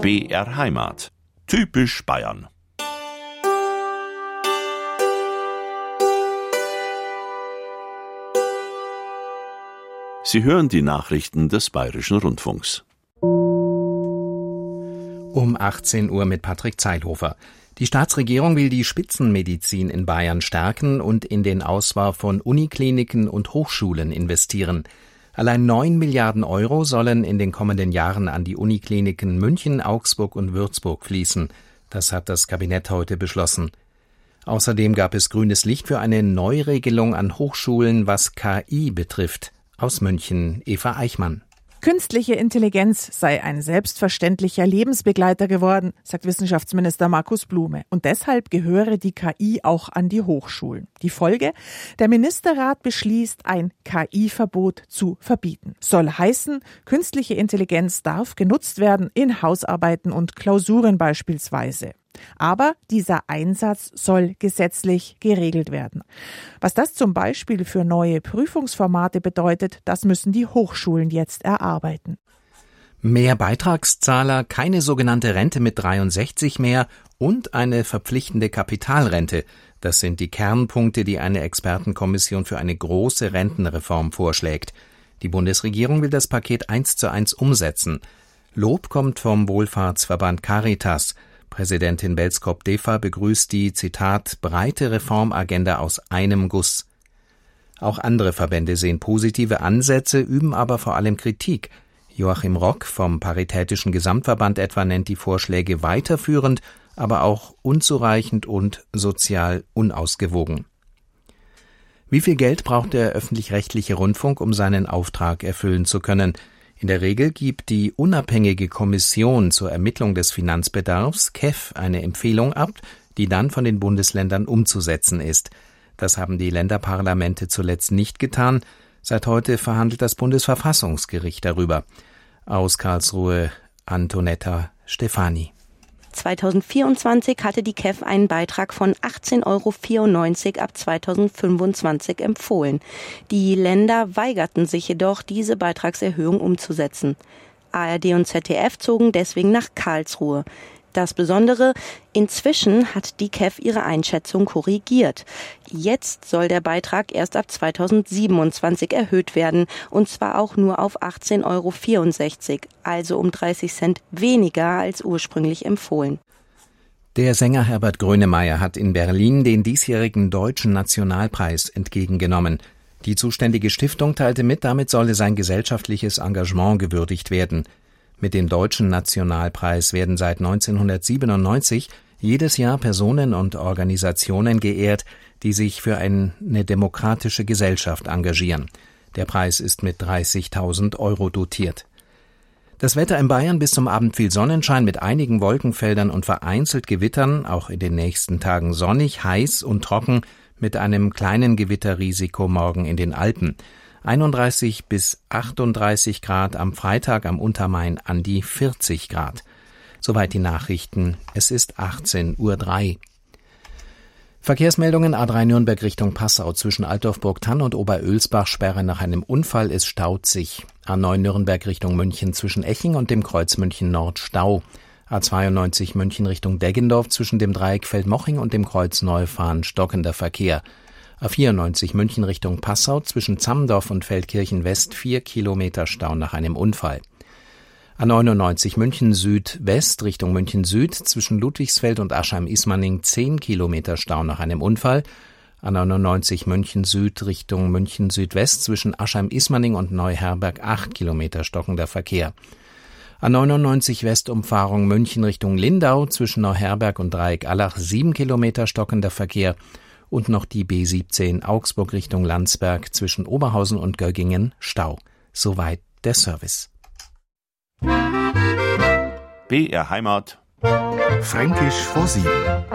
BR Heimat. Typisch Bayern. Sie hören die Nachrichten des Bayerischen Rundfunks. Um 18 Uhr mit Patrick Zeilhofer. Die Staatsregierung will die Spitzenmedizin in Bayern stärken und in den Ausbau von Unikliniken und Hochschulen investieren. Allein 9 Milliarden Euro sollen in den kommenden Jahren an die Unikliniken München, Augsburg und Würzburg fließen. Das hat das Kabinett heute beschlossen. Außerdem gab es grünes Licht für eine Neuregelung an Hochschulen, was KI betrifft. Aus München, Eva Eichmann. Künstliche Intelligenz sei ein selbstverständlicher Lebensbegleiter geworden, sagt Wissenschaftsminister Markus Blume. Und deshalb gehöre die KI auch an die Hochschulen. Die Folge? Der Ministerrat beschließt, ein KI-Verbot zu verbieten. Soll heißen, künstliche Intelligenz darf genutzt werden in Hausarbeiten und Klausuren beispielsweise. Aber dieser Einsatz soll gesetzlich geregelt werden. Was das zum Beispiel für neue Prüfungsformate bedeutet, das müssen die Hochschulen jetzt erarbeiten. Mehr Beitragszahler, keine sogenannte Rente mit 63 mehr und eine verpflichtende Kapitalrente. Das sind die Kernpunkte, die eine Expertenkommission für eine große Rentenreform vorschlägt. Die Bundesregierung will das Paket 1:1 umsetzen. Lob kommt vom Wohlfahrtsverband Caritas. Präsidentin Belskop-Defa begrüßt die, Zitat, breite Reformagenda aus einem Guss. Auch andere Verbände sehen positive Ansätze, üben aber vor allem Kritik. Joachim Rock vom Paritätischen Gesamtverband etwa nennt die Vorschläge weiterführend, aber auch unzureichend und sozial unausgewogen. Wie viel Geld braucht der öffentlich-rechtliche Rundfunk, um seinen Auftrag erfüllen zu können? In der Regel gibt die unabhängige Kommission zur Ermittlung des Finanzbedarfs, KEF, eine Empfehlung ab, die dann von den Bundesländern umzusetzen ist. Das haben die Länderparlamente zuletzt nicht getan. Seit heute verhandelt das Bundesverfassungsgericht darüber. Aus Karlsruhe Antonetta Stefani. 2024 hatte die KEF einen Beitrag von 18,94 € ab 2025 empfohlen. Die Länder weigerten sich jedoch, diese Beitragserhöhung umzusetzen. ARD und ZDF zogen deswegen nach Karlsruhe. Das Besondere, inzwischen hat die KEF ihre Einschätzung korrigiert. Jetzt soll der Beitrag erst ab 2027 erhöht werden, und zwar auch nur auf 18,64 €, also um 30 Cent weniger als ursprünglich empfohlen. Der Sänger Herbert Grönemeyer hat in Berlin den diesjährigen Deutschen Nationalpreis entgegengenommen. Die zuständige Stiftung teilte mit, damit solle sein gesellschaftliches Engagement gewürdigt werden. Mit dem Deutschen Nationalpreis werden seit 1997 jedes Jahr Personen und Organisationen geehrt, die sich für eine demokratische Gesellschaft engagieren. Der Preis ist mit 30.000 € dotiert. Das Wetter in Bayern: bis zum Abend viel Sonnenschein mit einigen Wolkenfeldern und vereinzelt Gewittern, auch in den nächsten Tagen sonnig, heiß und trocken mit einem kleinen Gewitterrisiko morgen in den Alpen. 31 bis 38 Grad am Freitag, am Untermain an die 40 Grad. Soweit die Nachrichten. Es ist 18:03 Uhr. Verkehrsmeldungen: A3 Nürnberg Richtung Passau zwischen Altdorf-Burgthann und Oberölsbach Sperre nach einem Unfall, es staut sich. A9 Nürnberg Richtung München zwischen Eching und dem Kreuz München Nord Stau. A92 München Richtung Deggendorf zwischen dem Dreieck Feldmoching und dem Kreuz Neufahren stockender Verkehr. A94 München Richtung Passau zwischen Zammdorf und Feldkirchen West 4 Kilometer Stau nach einem Unfall. A99 München Südwest Richtung München Süd zwischen Ludwigsfeld und Aschheim-Ismaning 10 Kilometer Stau nach einem Unfall. A99 München Süd Richtung München Südwest zwischen Aschheim-Ismaning und Neuherberg 8 Kilometer stockender Verkehr. A99 Westumfahrung München Richtung Lindau zwischen Neuherberg und Dreieck Allach 7 Kilometer stockender Verkehr. Und noch die B17 Augsburg Richtung Landsberg zwischen Oberhausen und Göggingen Stau. Soweit der Service. BR Heimat. Fränkisch vor 7.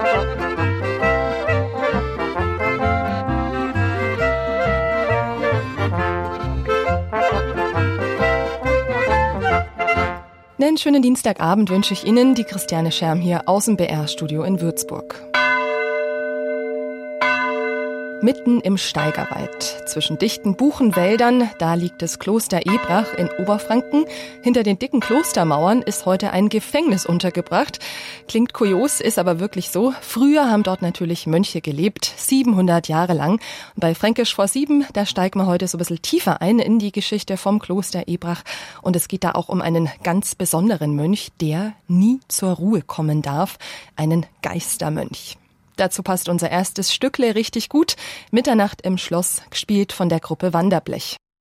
Einen schönen Dienstagabend wünsche ich Ihnen, die Christiane Scherm hier aus dem BR-Studio in Würzburg. Mitten im Steigerwald. Zwischen dichten Buchenwäldern, da liegt das Kloster Ebrach in Oberfranken. Hinter den dicken Klostermauern ist heute ein Gefängnis untergebracht. Klingt kurios, ist aber wirklich so. Früher haben dort natürlich Mönche gelebt, 700 Jahre lang. Und bei Fränkisch vor 7, da steigen wir heute so ein bisschen tiefer ein in die Geschichte vom Kloster Ebrach. Und es geht da auch um einen ganz besonderen Mönch, der nie zur Ruhe kommen darf, einen Geistermönch. Dazu passt unser erstes Stückle richtig gut. Mitternacht im Schloss, gespielt von der Gruppe Wanderblech.